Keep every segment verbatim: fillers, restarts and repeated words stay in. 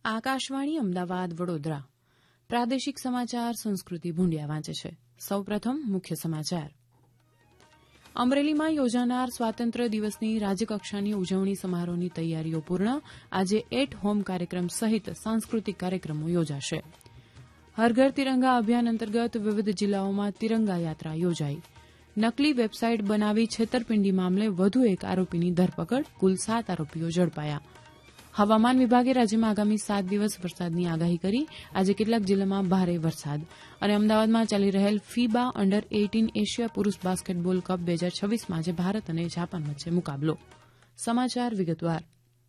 આકાશવાણી અમદાવાદ વડોદરા પ્રાદેશિક સમાચાર સંસ્કૃતિ ભૂંડિયા વાંચે છે. સૌપ્રથમ મુખ્ય સમાચાર. અમરેલીમાં યોજાનાર સ્વાતંત્ર્ય દિવસની રાજ્યકક્ષાની ઉજવણી સમારોહની તૈયારીઓ પૂર્ણ. આજે એટ હોમ કાર્યક્રમ સહિત સાંસ્કૃતિક કાર્યક્રમો યોજાશે. હર ઘર તિરંગા અભિયાન અંતર્ગત વિવિધ જિલ્લાઓમાં તિરંગા યાત્રા યોજાઈ. નકલી વેબસાઇટ બનાવી છેતરપિંડી મામલે વધુ એક આરોપીની ધરપકડ. કુલ સાત આરોપીઓ ઝડપાયા. હવામાન વિભાગે રાજ્યમાં આગામી સાત દિવસ વરસાદની આગાહી કરી. આજે કેટલાક જિલ્લામાં ભારે વરસાદ. અને અમદાવાદમાં ચાલી રહેલ ફીબા અંડર એઇટીન એશિયા પુરૂષ બાસ્કેટબોલ કપ બે હજાર છવ્વીસમાં આજે ભારત અને જાપાન વચ્ચે મુકાબલો. સમાચાર વિગતવાર.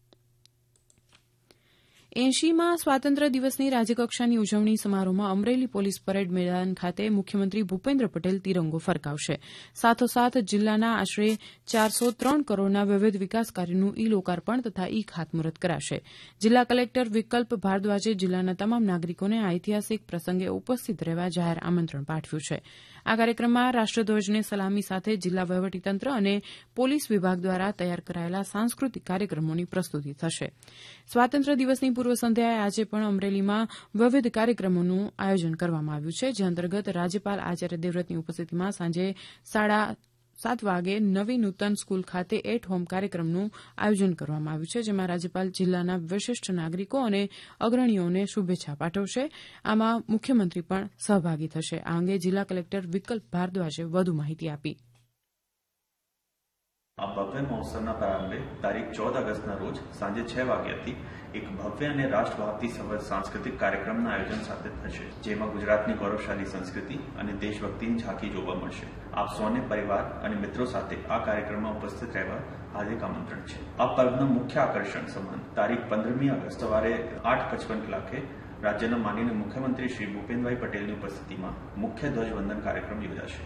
એંશીમાં સ્વાતંત્ર્ય દિવસની રાજ્યકક્ષાની ઉજવણી સમારોહમાં અમરેલી પોલીસ પરેડ મેદાન ખાતે મુખ્યમંત્રી ભૂપેન્દ્ર પટેલ તિરંગો ફરકાવશે. સાથોસાથ જિલ્લાના આશરે ચારસો ત્રણ કરોડના વિવિધ વિકાસ કાર્યોનું ઈ લોકાર્પણ તથા ઈ ખાતમુહૂર્ત કરાશે. જિલ્લા કલેક્ટર વિકલ્પ ભારદ્વાજે જિલ્લાના તમામ નાગરિકોને આ ઐતિહાસિક પ્રસંગે ઉપસ્થિત રહેવા જાહેર આમંત્રણ પાઠવ્યું છે. આ કાર્યક્રમમાં રાષ્ટ્રધ્વજને સલામી સાથે જિલ્લા વહીવટીતંત્ર અને પોલીસ વિભાગ દ્વારા તૈયાર કરાયેલા સાંસ્કૃતિક કાર્યક્રમોની પ્રસ્તુતિ થશે. સ્વાતંત્ર્ય દિવસની પૂર્વ સંધ્યાએ આજે પણ અમરેલીમાં વિવિધ કાર્યક્રમોનું આયોજન કરવામાં આવ્યું છે, જે અંતર્ગત રાજ્યપાલ આચાર્ય દેવવ્રતની ઉપસ્થિતિમાં સાંજે સાડા સાત વાગે નવી નૂતન સ્કૂલ ખાતે એટ હોમ કાર્યક્રમનું આયોજન કરવામાં આવ્યું છે, જેમાં રાજ્યપાલ જિલ્લાના વિશિષ્ટ નાગરિકો અને અગ્રણીઓને શુભેચ્છા પાઠવશે. આમાં મુખ્યમંત્રી પણ સહભાગી થશે. આ અંગે જિલ્લા કલેક્ટર વિકલ્પ ભારદ્વાજે વધુ માહિતી આપી. આ ભવ્ય મહોત્સવના પ્રારંભે તારીખ ચૌદ ઓગસ્ટના રોજ સાંજે છ વાગ્યાથી એક ભવ્ય અને રાષ્ટ્રભક્તિસભર સાંસ્કૃતિક કાર્યક્રમના આયોજન સાથે થશે, જેમાં ગુજરાતની ગૌરવશાળી સંસ્કૃતિ અને દેશભક્તિની ઝાંખી જોવા મળશે. આપ સૌને પરિવાર અને મિત્રો સાથે આ કાર્યક્રમમાં ઉપસ્થિત રહેવા હાર્દિક આમંત્રણ છે. આ પર્વનું મુખ્ય આકર્ષણ સમાન તારીખ પંદરમી ઓગસ્ટ સવારે આઠ પચપન કલાકે રાજ્યના માનનીય મુખ્યમંત્રી શ્રી ભૂપેન્દ્રભાઈ પટેલની ઉપસ્થિતિમાં મુખ્ય ધ્વજવંદન કાર્યક્રમ યોજાશે.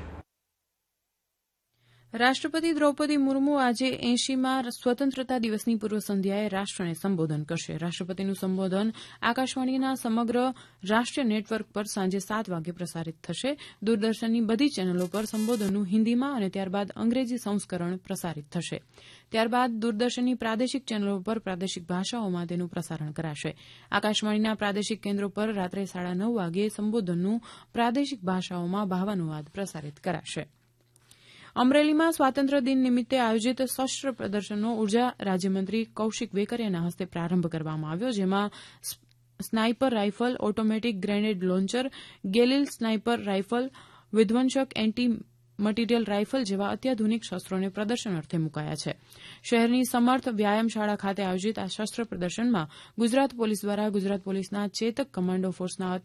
રાષ્ટ્રપતિ દ્રૌપદી મુર્મુ આજે એંશીમાં સ્વતંત્રતા દિવસની પૂર્વ સંધ્યાએ રાષ્ટ્રને સંબોધન કરશે. રાષ્ટ્રપતિનું સંબોધન આકાશવાણીના સમગ્ર રાષ્ટ્રીય નેટવર્ક પર સાંજે સાત વાગે પ્રસારિત થશે. દૂરદર્શનની બધી ચેનલો પર સંબોધનનું હિન્દીમાં અને ત્યારબાદ અંગ્રેજી સંસ્કરણ પ્રસારિત થશે. ત્યારબાદ દૂરદર્શનની પ્રાદેશિક ચેનલો પર પ્રાદેશિક ભાષાઓમાં તેનું પ્રસારણ કરાશે. આકાશવાણીના પ્રાદેશિક કેન્દ્રો પર રાત્રે સાડા નવ વાગે સંબોધનનું પ્રાદેશિક ભાષાઓમાં ભાવાનુવાદ પ્રસારિત કરાશે. અમરેલીમાં સ્વાતંત્ર્ય દિન નિમિત્તે આયોજિત શસ્ત્ર પ્રદર્શનનો ઉર્જા રાજ્યમંત્રી કૌશિક વેકરિયાના હસ્તે પ્રારંભ કરવામાં આવ્યો, જેમાં sniper rifle, automatic grenade launcher, ગેલિલ sniper rifle, વિધ્વંસક anti material rifle જેવા અત્યાધુનિક શસ્ત્રોને પ્રદર્શન અર્થે મુકાયા છે. શહેરની સમર્થ વ્યાયામ શાળા ખાતે આયોજિત આ શસ્ત્ર પ્રદર્શનમાં ગુજરાત પોલીસ દ્વારા ગુજરાત પોલીસના ચેતક કમાન્ડો ફોર્સના